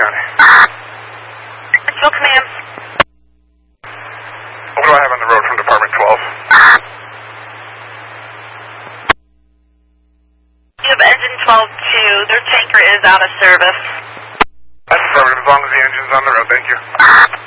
County. Central Command. What do I have on the road from Department 12? You have engine 12-2. Their tanker is out of service. That's affirmative, as long as the engine's on the road. Thank you.